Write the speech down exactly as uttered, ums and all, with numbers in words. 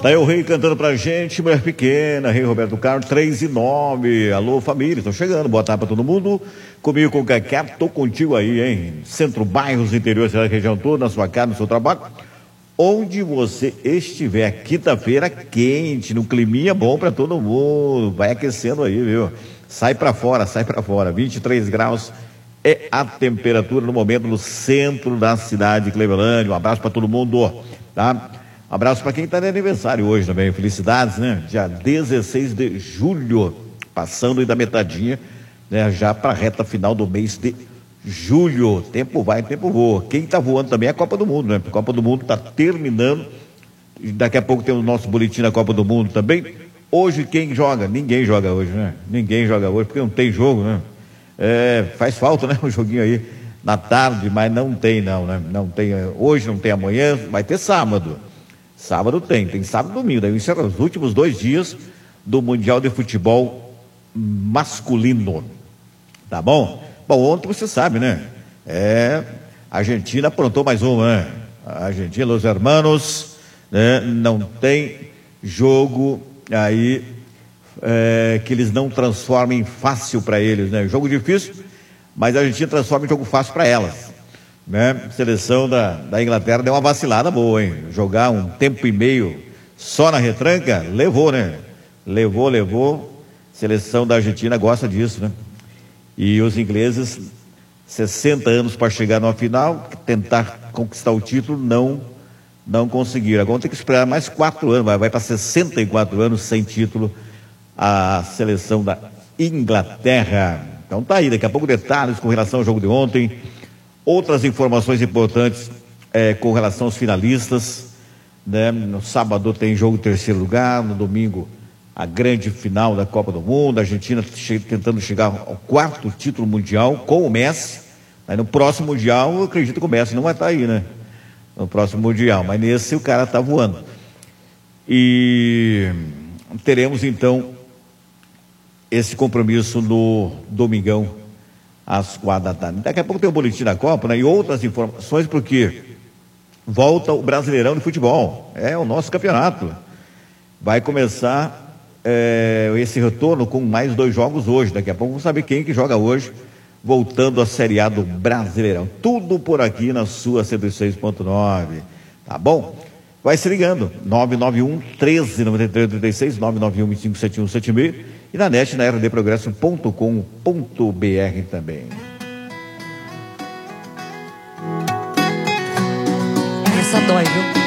Tá aí o Rei cantando pra gente, Mulher Pequena, Rei Roberto Carlos, três e nove. Alô, família, estão chegando, boa tarde pra todo mundo. Comigo com o Cacá, tô contigo aí, hein? Centro, bairros, interior, da região toda, na sua casa, no seu trabalho. Onde você estiver, quinta-feira quente, no climinha bom pra todo mundo. Vai aquecendo aí, viu? Sai pra fora, sai pra fora. vinte e três graus é a temperatura no momento no centro da cidade de Clevelândia. Um abraço pra todo mundo, tá? Um abraço para quem está de aniversário hoje também, felicidades, né? Dia dezesseis de julho, passando aí da metadinha, né? Já para a reta final do mês de julho. Tempo vai, tempo voa. Quem está voando também é a Copa do Mundo, né? A Copa do Mundo está terminando. Daqui a pouco tem o nosso boletim da Copa do Mundo também. Hoje quem joga? Ninguém joga hoje, né? Ninguém joga hoje, porque não tem jogo, né? É, faz falta, né? Um joguinho aí na tarde, mas não tem não, né? Não tem, hoje não tem amanhã, vai ter sábado. Sábado tem, tem sábado e domingo, daí encerra os últimos dois dias do Mundial de Futebol masculino, tá bom? Bom, ontem você sabe, né? É, a Argentina aprontou mais uma, né? A Argentina, Los Hermanos, né? Não tem jogo aí é, que eles não transformem fácil para eles, né? Jogo difícil, mas a Argentina transforma em jogo fácil para elas. Né? Seleção da, da Inglaterra deu uma vacilada boa, hein? Jogar um tempo e meio só na retranca, levou, né? Levou, levou. Seleção da Argentina gosta disso, né? E os ingleses, sessenta anos para chegar numa final, tentar conquistar o título, não, não conseguiram. Agora tem que esperar mais quatro anos, vai, vai para sessenta e quatro anos sem título a seleção da Inglaterra. Então tá aí, daqui a pouco detalhes com relação ao jogo de ontem. Outras informações importantes é, com relação aos finalistas, né? No sábado tem jogo terceiro lugar, no domingo a grande final da Copa do Mundo, a Argentina che tentando chegar ao quarto título mundial com o Messi. Aí no próximo mundial eu acredito que o Messi não vai estar aí, né? No próximo mundial, mas nesse o cara está voando. E teremos então esse compromisso no domingão às quatro da tarde. Daqui a pouco tem o boletim da Copa, né? E outras informações, porque volta o Brasileirão de Futebol, é o nosso campeonato. Vai começar é, esse retorno com mais dois jogos hoje. Daqui a pouco vamos saber quem que joga hoje, voltando à Série A do Brasileirão. Tudo por aqui na sua cento e seis ponto nove, tá bom? Vai se ligando, nove nove um, treze, noventa e três, trinta e seis, nove nove um, vinte e cinco, setenta e um, setenta e seis, e na net, na r d progresso ponto com ponto b r também. Essa dói, viu?